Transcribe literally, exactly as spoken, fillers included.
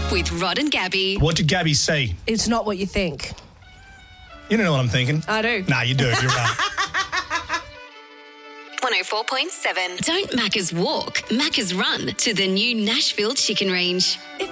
with Rod and Gabby. What did Gabby say? It's not what you think. You don't know what I'm thinking. I do. Nah, you do. You're right. one oh four point seven. Don't Macca's walk, Macca's run to the new Nashville Chicken Range. If